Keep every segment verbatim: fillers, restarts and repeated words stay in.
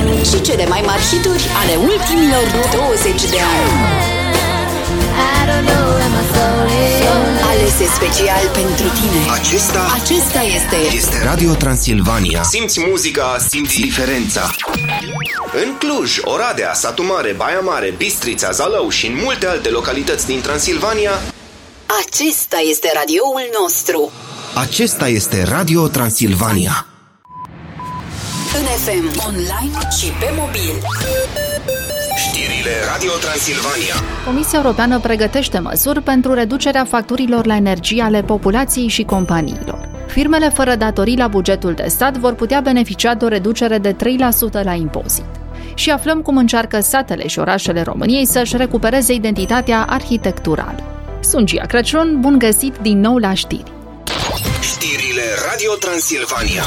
și cele mai mari hituri ale ultimilor douăzeci de ani. Alese special pentru tine. Acesta, Acesta este este Radio Transilvania. Simți muzica, simți diferența. În Cluj, Oradea, Satu Mare, Baia Mare, Bistrița, Zalău și în multe alte localități din Transilvania, acesta este radioul nostru. acesta este Radio Transilvania. În F M, online și pe mobil. Știrile Radio Transilvania. Comisia Europeană pregătește măsuri pentru reducerea facturilor la energie ale populației și companiilor. Firmele fără datorii la bugetul de stat vor putea beneficia de o reducere de trei la sută la impozit. Și aflăm cum încearcă satele și orașele României să-și recupereze identitatea arhitecturală. Sunt Gia Crăciun, bun găsit din nou la știri. Știrile Radio Transilvania.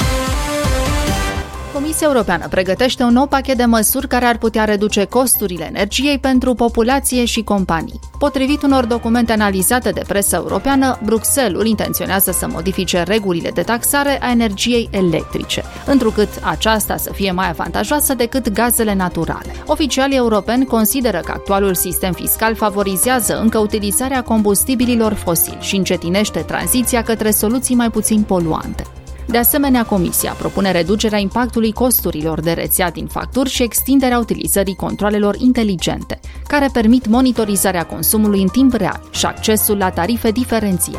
Comisia Europeană pregătește un nou pachet de măsuri care ar putea reduce costurile energiei pentru populație și companii. Potrivit unor documente analizate de presa europeană, Bruxelles intenționează să modifice regulile de taxare a energiei electrice, întrucât aceasta să fie mai avantajoasă decât gazele naturale. Oficialii europeni consideră că actualul sistem fiscal favorizează încă utilizarea combustibililor fosili și încetinește tranziția către soluții mai puțin poluante. De asemenea, Comisia propune reducerea impactului costurilor de rețea din facturi și extinderea utilizării controalelor inteligente, care permit monitorizarea consumului în timp real și accesul la tarife diferențiate.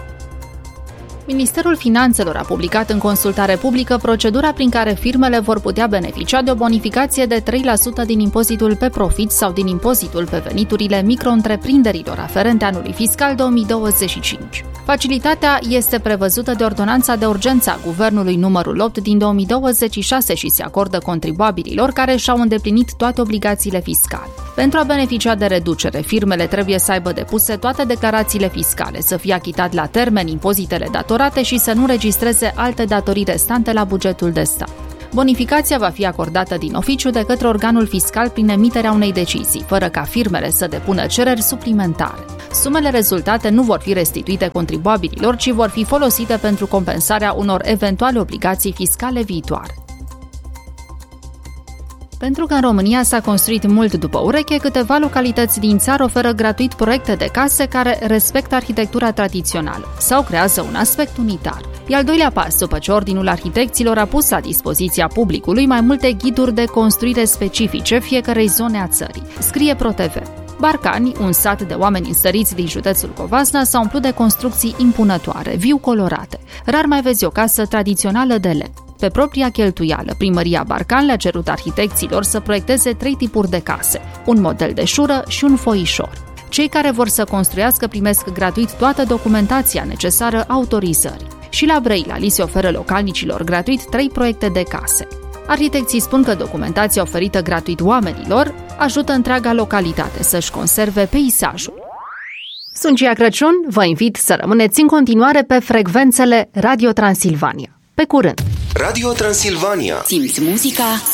Ministerul Finanțelor a publicat în consultare publică procedura prin care firmele vor putea beneficia de o bonificație de trei la sută din impozitul pe profit sau din impozitul pe veniturile micro-întreprinderilor aferente anului fiscal două mii douăzeci și cinci. Facilitatea este prevăzută de ordonanța de urgență a Guvernului numărul opt din două mii douăzeci și șase și se acordă contribuabililor care și-au îndeplinit toate obligațiile fiscale. Pentru a beneficia de reducere, firmele trebuie să aibă depuse toate declarațiile fiscale, să fie achitat la termen impozitele datorate și să nu registreze alte datorii restante la bugetul de stat. Bonificația va fi acordată din oficiu de către organul fiscal prin emiterea unei decizii, fără ca firmele să depună cereri suplimentare. Sumele rezultate nu vor fi restituite contribuabililor, ci vor fi folosite pentru compensarea unor eventuale obligații fiscale viitoare. Pentru că în România s-a construit mult după ureche, câteva localități din țară oferă gratuit proiecte de case care respectă arhitectura tradițională sau creează un aspect unitar. E al doilea pas după ce Ordinul Arhitecților a pus la dispoziția publicului mai multe ghiduri de construire specifice fiecărei zone a țării, scrie ProTV. Barcani, un sat de oameni înstăriți din județul Covasna, s-a umplut de construcții impunătoare, viu colorate. Rar mai vezi o casă tradițională de lemn. Pe propria cheltuială, primăria Barcan le-a cerut arhitecților să proiecteze trei tipuri de case, un model de șură și un foișor. Cei care vor să construiască primesc gratuit toată documentația necesară autorizării. Și la Brăila li se oferă localnicilor gratuit trei proiecte de case. Arhitecții spun că documentația oferită gratuit oamenilor ajută întreaga localitate să-și conserve peisajul. Sunt Gia Crăciun, vă invit să rămâneți în continuare pe frecvențele Radio Transilvania. Pe curând! Radio Transilvania. Simți muzica,